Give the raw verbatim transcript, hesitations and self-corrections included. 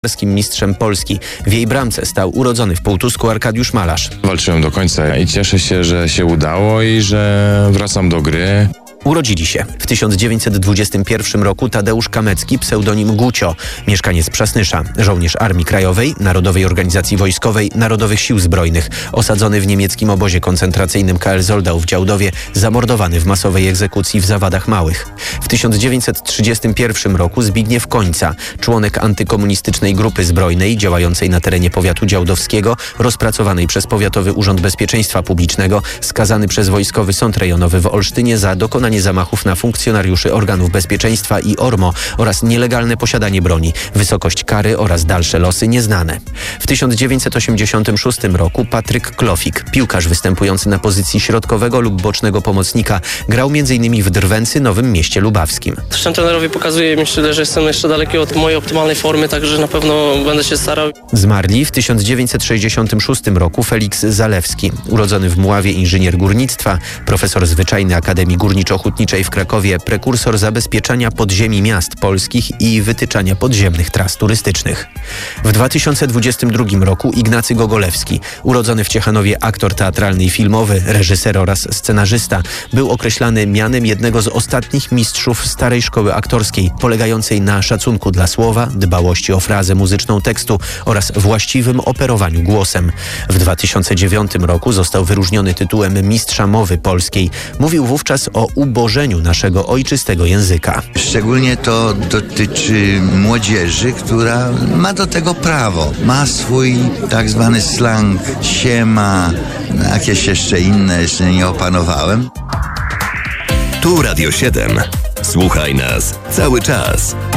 mistrzem Polski. W jej bramce stał urodzony w Półtusku Arkadiusz Malarz. Walczyłem do końca i cieszę się, że się udało i że wracam do gry. Urodzili się w tysiąc dziewięćset dwudziestym pierwszym roku Tadeusz Kamecki, pseudonim Gucio, mieszkaniec Przasnysza, żołnierz Armii Krajowej, Narodowej Organizacji Wojskowej, Narodowych Sił Zbrojnych, osadzony w niemieckim obozie koncentracyjnym K L Zoldau w Działdowie, zamordowany w masowej egzekucji w Zawadach Małych. W tysiąc dziewięćset trzydziestym pierwszym roku Zbigniew Końca, członek antykomunistycznej grupy zbrojnej działającej na terenie powiatu działdowskiego, rozpracowanej przez Powiatowy Urząd Bezpieczeństwa Publicznego, skazany przez Wojskowy Sąd Rejonowy w Olsztynie za dokonanie zamachów na funkcjonariuszy organów bezpieczeństwa i O R M O oraz nielegalne posiadanie broni. Wysokość kary oraz dalsze losy nieznane. W tysiąc dziewięćset osiemdziesiątym szóstym roku Patryk Klofik, piłkarz występujący na pozycji środkowego lub bocznego pomocnika, grał między innymi w Drwęcy, Nowym Mieście Lubawskim. Zresztą trenerowi pokazuje, myślę, że jestem jeszcze daleki od mojej optymalnej formy, także na pewno będę się starał. Zmarli w tysiąc dziewięćset sześćdziesiątym szóstym roku Feliks Zalewski, urodzony w Mławie inżynier górnictwa, profesor zwyczajny Akademii Górniczo-Hutniczej w Krakowie, prekursor zabezpieczania podziemi miast polskich i wytyczania podziemnych tras turystycznych. W dwa tysiące dwudziestym drugim roku Ignacy Gogolewski, urodzony w Ciechanowie aktor teatralny i filmowy, reżyser oraz scenarzysta, był określany mianem jednego z ostatnich mistrzów starej szkoły aktorskiej, polegającej na szacunku dla słowa, dbałości o frazę muzyczną tekstu oraz właściwym operowaniu głosem. W dwa tysiące dziewiątym roku został wyróżniony tytułem Mistrza Mowy Polskiej. Mówił wówczas o ubożeniu naszego ojczystego języka. Szczególnie to dotyczy młodzieży, która ma do tego prawo. Ma swój tak zwany slang, siema, jakieś jeszcze inne, jeszcze nie opanowałem. Tu Radio siedem. Słuchaj nas cały czas.